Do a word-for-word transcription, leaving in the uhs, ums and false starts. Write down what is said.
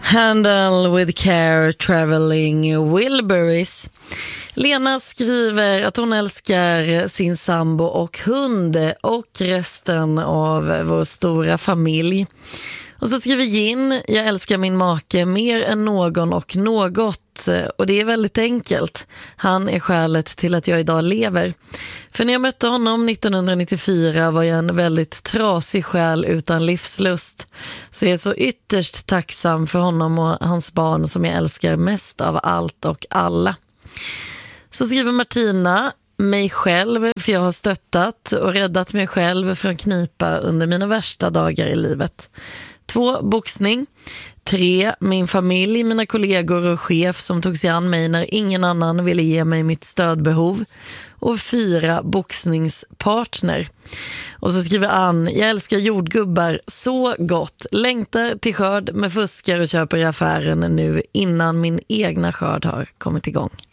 Handle with care, traveling Wilburys. Lena skriver att hon älskar sin sambo och hund och resten av vår stora familj. Och så skriver Jin: jag älskar min make mer än någon och något. Och det är väldigt enkelt. Han är skälet till att jag idag lever. För när jag mötte honom nittonhundranittiofyra var jag en väldigt trasig själ utan livslust. Så jag är så ytterst tacksam för honom och hans barn som jag älskar mest av allt och alla. Så skriver Martina: mig själv, för jag har stöttat och räddat mig själv från knipa under mina värsta dagar i livet. Två, boxning. Tre, min familj, mina kollegor och chef som tog sig an mig när ingen annan ville ge mig mitt stödbehov. Och fyra, boxningspartner. Och så skriver Ann: jag älskar jordgubbar så gott. Längtar till skörd med fuskar och köper i affären nu innan min egna skörd har kommit igång.